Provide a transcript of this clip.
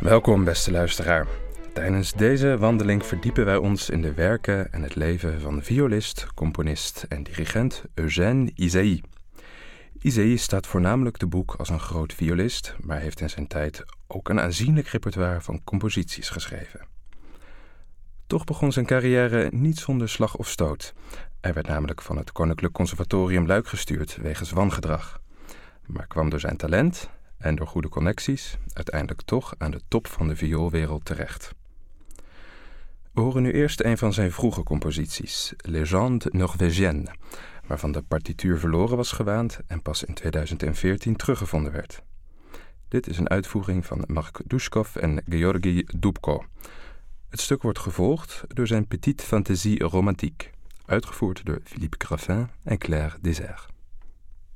Welkom, beste luisteraar. Tijdens deze wandeling verdiepen wij ons in de werken en het leven van violist, componist en dirigent Eugène Ysaÿe. Ysaÿe staat voornamelijk te boek als een groot violist, maar heeft in zijn tijd ook een aanzienlijk repertoire van composities geschreven. Toch begon zijn carrière niet zonder slag of stoot. Hij werd namelijk van het Koninklijk Conservatorium Luik gestuurd wegens wangedrag, maar kwam door zijn talent en door goede connecties uiteindelijk toch aan de top van de vioolwereld terecht. We horen nu eerst een van zijn vroege composities, Légende norvégienne, waarvan de partituur verloren was gewaand en pas in 2014 teruggevonden werd. Dit is een uitvoering van Mark Dushkov en Georgi Dubko. Het stuk wordt gevolgd door zijn Petite Fantaisie romantique, uitgevoerd door Philippe Graffin en Claire Deserts.